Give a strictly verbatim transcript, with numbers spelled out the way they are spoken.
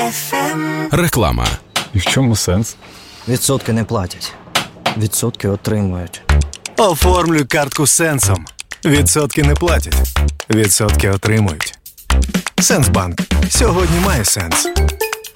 еф ем. Реклама. І в чому сенс? Відсотки не платять. Відсотки отримують. Оформлюй картку Сенсом. Відсотки не платять. Відсотки отримують. Сенсбанк. Сьогодні має сенс.